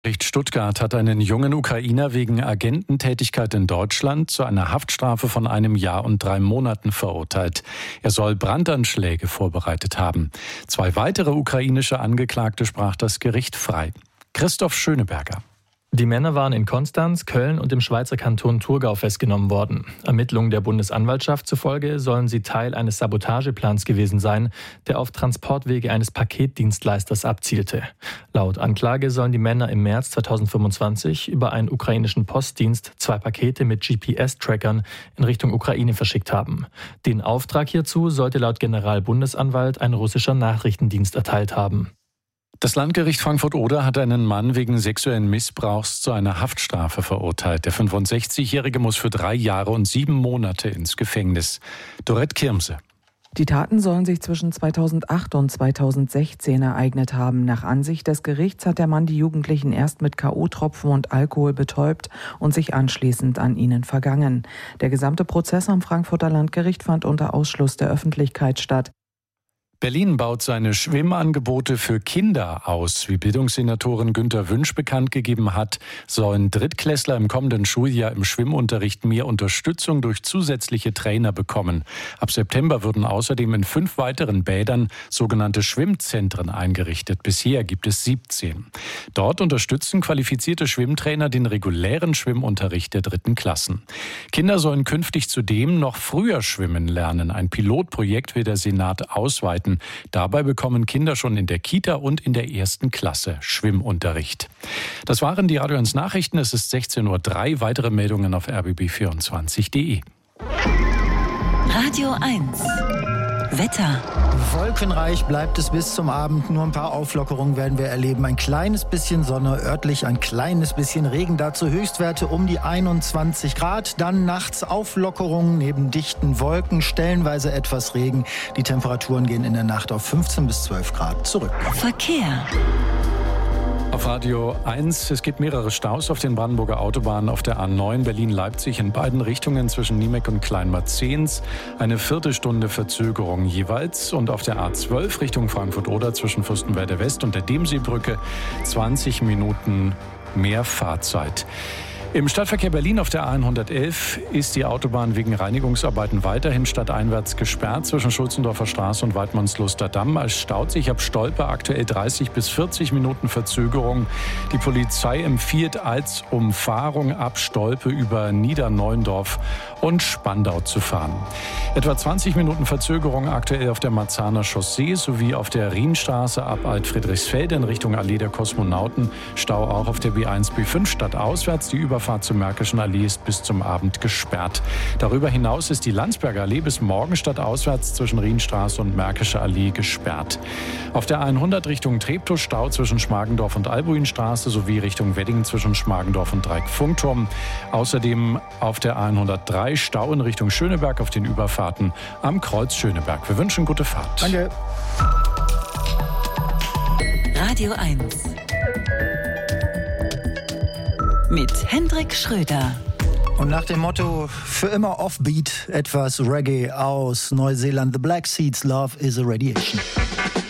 Gericht Stuttgart hat einen jungen Ukrainer wegen Agententätigkeit in Deutschland zu einer Haftstrafe von 1 Jahr und 3 Monaten verurteilt. Er soll Brandanschläge vorbereitet haben. 2 weitere ukrainische Angeklagte sprach das Gericht frei. Christoph Schöneberger. Die Männer waren in Konstanz, Köln und im Schweizer Kanton Thurgau festgenommen worden. Ermittlungen der Bundesanwaltschaft zufolge sollen sie Teil eines Sabotageplans gewesen sein, der auf Transportwege eines Paketdienstleisters abzielte. Laut Anklage sollen die Männer im März 2025 über einen ukrainischen Postdienst 2 Pakete mit GPS-Trackern in Richtung Ukraine verschickt haben. Den Auftrag hierzu sollte laut Generalbundesanwalt ein russischer Nachrichtendienst erteilt haben. Das Landgericht Frankfurt-Oder hat einen Mann wegen sexuellen Missbrauchs zu einer Haftstrafe verurteilt. Der 65-Jährige muss für 3 Jahre und 7 Monate ins Gefängnis. Dorette Kirmse. Die Taten sollen sich zwischen 2008 und 2016 ereignet haben. Nach Ansicht des Gerichts hat der Mann die Jugendlichen erst mit K.O.-Tropfen und Alkohol betäubt und sich anschließend an ihnen vergangen. Der gesamte Prozess am Frankfurter Landgericht fand unter Ausschluss der Öffentlichkeit statt. Berlin baut seine Schwimmangebote für Kinder aus. Wie Bildungssenatorin Günter Wünsch bekannt gegeben hat, sollen Drittklässler im kommenden Schuljahr im Schwimmunterricht mehr Unterstützung durch zusätzliche Trainer bekommen. Ab September würden außerdem in 5 weiteren Bädern sogenannte Schwimmzentren eingerichtet. Bisher gibt es 17. Dort unterstützen qualifizierte Schwimmtrainer den regulären Schwimmunterricht der 3. Klassen. Kinder sollen künftig zudem noch früher schwimmen lernen. Ein Pilotprojekt will der Senat ausweiten. Dabei bekommen Kinder schon in der Kita und in der 1. Klasse Schwimmunterricht. Das waren die Radio 1 Nachrichten. Es ist 16:03 Uhr. Weitere Meldungen auf rbb24.de. Radio 1. Wetter. Wolkenreich bleibt es bis zum Abend. Nur ein paar Auflockerungen werden wir erleben. Ein kleines bisschen Sonne, örtlich ein kleines bisschen Regen. Dazu Höchstwerte um die 21 Grad. Dann nachts Auflockerungen neben dichten Wolken, stellenweise etwas Regen. Die Temperaturen gehen in der Nacht auf 15 bis 12 Grad zurück. Verkehr. Auf Radio 1, es gibt mehrere Staus auf den Brandenburger Autobahnen auf der A9 Berlin-Leipzig in beiden Richtungen zwischen Niemeck und Kleinmarzehns. Eine Viertelstunde Verzögerung jeweils. Und auf der A12 Richtung Frankfurt-Oder zwischen Fürstenwalde West und der Demseebrücke 20 Minuten mehr Fahrzeit. Im Stadtverkehr Berlin auf der A111 ist die Autobahn wegen Reinigungsarbeiten weiterhin stadteinwärts gesperrt zwischen Schulzendorfer Straße und Weidmannsluster Damm. Es staut sich ab Stolpe aktuell 30 bis 40 Minuten Verzögerung. Die Polizei empfiehlt als Umfahrung ab Stolpe über Niederneuendorf und Spandau zu fahren. Etwa 20 Minuten Verzögerung aktuell auf der Marzahner Chaussee sowie auf der Rienstraße ab Altfriedrichsfelde in Richtung Allee der Kosmonauten. Stau auch auf der B1, B5 stadtauswärts. Die Überfahrt zur Märkischen Allee ist bis zum Abend gesperrt. Darüber hinaus ist die Landsberger Allee bis morgen stadtauswärts zwischen Rienstraße und Märkische Allee gesperrt. Auf der 100 Richtung Treptow Stau zwischen Schmargendorf und Albuinstraße sowie Richtung Wedding zwischen Schmargendorf und Dreieck-Funkturm. Außerdem auf der 103 Stau in Richtung Schöneberg auf den Überfahrten am Kreuz Schöneberg. Wir wünschen gute Fahrt. Danke. Radio 1. Mit Hendrik Schröder. Und nach dem Motto, für immer Offbeat, etwas Reggae aus Neuseeland. The Black Seeds, Love is a Radiation.